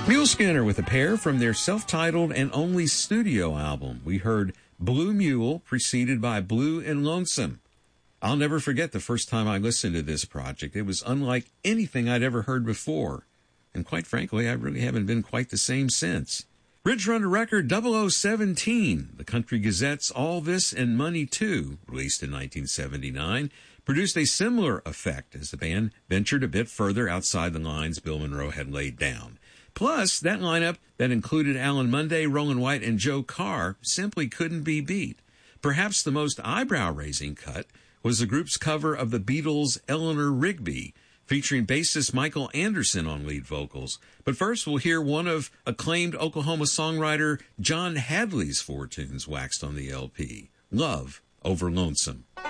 Mule Skinner with a pair from their self-titled and only studio album. We heard Blue Mule, preceded by Blue and Lonesome. I'll never forget the first time I listened to this project. It was unlike anything I'd ever heard before. And quite frankly, I really haven't been quite the same since. Ridge Runner record 0017, the Country Gazette's All This and Money Too, released in 1979, produced a similar effect as the band ventured a bit further outside the lines Bill Monroe had laid down. Plus, that lineup that included Alan Monday, Roland White, and Joe Carr simply couldn't be beat. Perhaps the most eyebrow-raising cut was the group's cover of the Beatles' Eleanor Rigby, featuring bassist Michael Anderson on lead vocals. But first, we'll hear one of acclaimed Oklahoma songwriter John Hadley's four tunes waxed on the LP, Love Over Lonesome.